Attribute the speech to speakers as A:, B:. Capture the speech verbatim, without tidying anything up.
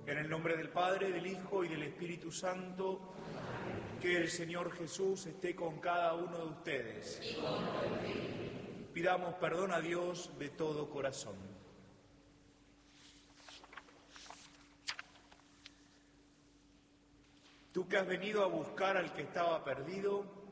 A: En el nombre del Padre, del Hijo y del Espíritu Santo, que el Señor Jesús esté con cada uno de ustedes. Pidamos perdón a Dios de todo corazón. Tú que has venido a buscar al que estaba perdido,